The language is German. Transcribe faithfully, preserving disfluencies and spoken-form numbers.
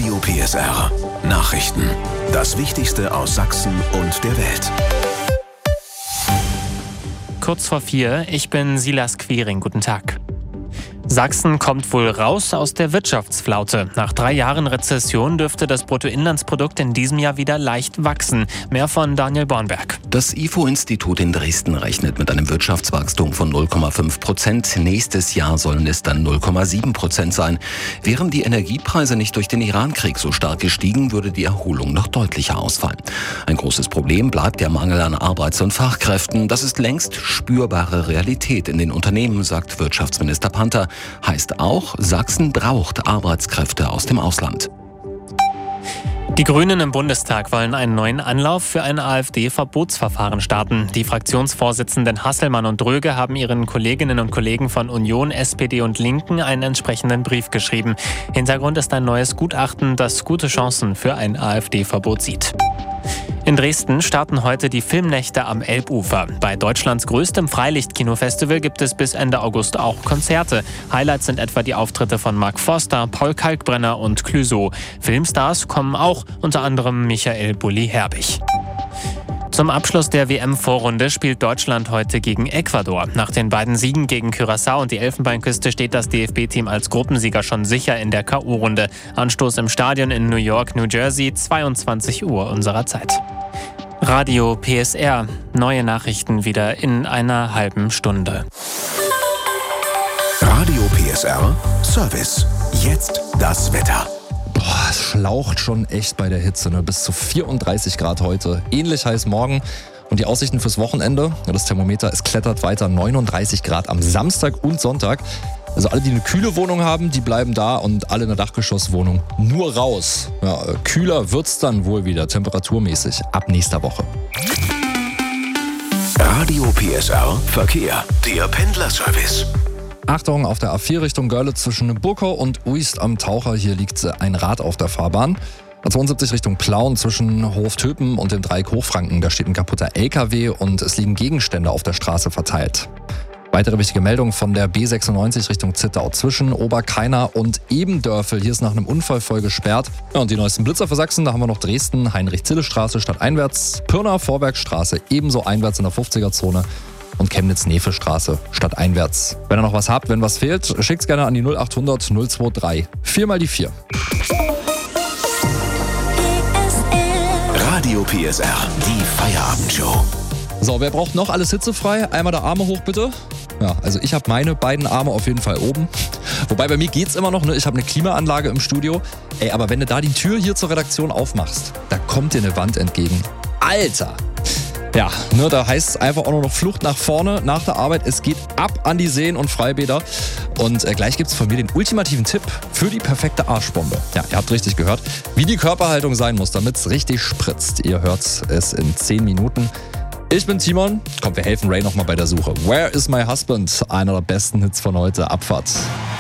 Radio P S R. Nachrichten. Das Wichtigste aus Sachsen und der Welt. Kurz vor vier, ich bin Silas Quiring. Guten Tag. Sachsen kommt wohl raus aus der Wirtschaftsflaute. Nach drei Jahren Rezession dürfte das Bruttoinlandsprodukt in diesem Jahr wieder leicht wachsen. Mehr von Daniel Bornberg. Das I F O-Institut in Dresden rechnet mit einem Wirtschaftswachstum von null Komma fünf Prozent. Nächstes Jahr sollen es dann null Komma sieben Prozent sein. Wären die Energiepreise nicht durch den Irankrieg so stark gestiegen, würde die Erholung noch deutlicher ausfallen. Ein großes Problem bleibt der Mangel an Arbeits- und Fachkräften. Das ist längst spürbare Realität in den Unternehmen, sagt Wirtschaftsminister Panther. Heißt auch, Sachsen braucht Arbeitskräfte aus dem Ausland. Die Grünen im Bundestag wollen einen neuen Anlauf für ein AfD-Verbotsverfahren starten. Die Fraktionsvorsitzenden Hasselmann und Dröge haben ihren Kolleginnen und Kollegen von Union, S P D und Linken einen entsprechenden Brief geschrieben. Hintergrund ist ein neues Gutachten, das gute Chancen für ein AfD-Verbot sieht. In Dresden starten heute die Filmnächte am Elbufer. Bei Deutschlands größtem Freilichtkinofestival gibt es bis Ende August auch Konzerte. Highlights sind etwa die Auftritte von Mark Forster, Paul Kalkbrenner und Clouseau. Filmstars kommen auch, unter anderem Michael Bulli-Herbig. Zum Abschluss der W M-Vorrunde spielt Deutschland heute gegen Ecuador. Nach den beiden Siegen gegen Curaçao und die Elfenbeinküste steht das D F B-Team als Gruppensieger schon sicher in der K O-Runde. Anstoß im Stadion in New York, New Jersey, zweiundzwanzig Uhr unserer Zeit. Radio P S R. Neue Nachrichten wieder in einer halben Stunde. Radio P S R Service. Jetzt das Wetter. Boah, es schlaucht schon echt bei der Hitze, ne? Bis zu vierunddreißig Grad heute. Ähnlich heiß morgen. Und die Aussichten fürs Wochenende, ja, das Thermometer, es klettert weiter, neununddreißig Grad am Samstag und Sonntag. Also alle, die eine kühle Wohnung haben, die bleiben da und alle in der Dachgeschosswohnung nur raus. Ja, kühler wird's dann wohl wieder, temperaturmäßig, ab nächster Woche. Radio P S R Verkehr. Der Pendlerservice. Achtung, auf der A vier Richtung Görlitz zwischen Burkau und Uist am Taucher. Hier liegt ein Rad auf der Fahrbahn. A zweiundsiebzig Richtung Plauen zwischen Hoftöpen und dem Dreieck Hochfranken. Da steht ein kaputter L K W und es liegen Gegenstände auf der Straße verteilt. Weitere wichtige Meldung von der B sechsundneunzig Richtung Zittau zwischen Oberkaina und Ebendörfel. Hier ist nach einem Unfall voll gesperrt. Ja, und die neuesten Blitzer für Sachsen, da haben wir noch Dresden, Heinrich-Zille-Straße stadteinwärts, Pirna Vorwerkstraße ebenso einwärts in der fünfziger-Zone. Und Chemnitz-Nefe-Straße stadteinwärts. Wenn ihr noch was habt, wenn was fehlt, schickt's gerne an die null achthundert null drei. Viermal die vier. Radio P S R, die Feierabendshow. So, wer braucht noch alles hitzefrei? Einmal der Arme hoch, bitte. Ja, also ich habe meine beiden Arme auf jeden Fall oben. Wobei bei mir geht's immer noch, ne? Ich habe eine Klimaanlage im Studio. Ey, aber wenn du da die Tür hier zur Redaktion aufmachst, da kommt dir eine Wand entgegen. Alter! Ja, ne, da heißt es einfach auch nur noch Flucht nach vorne nach der Arbeit. Es geht ab an die Seen und Freibäder. Und äh, gleich gibt's von mir den ultimativen Tipp für die perfekte Arschbombe. Ja, ihr habt richtig gehört, wie die Körperhaltung sein muss, damit's richtig spritzt. Ihr hört es in zehn Minuten. Ich bin Timon. Komm, wir helfen Ray nochmal bei der Suche. Where is my husband? Einer der besten Hits von heute. Abfahrt.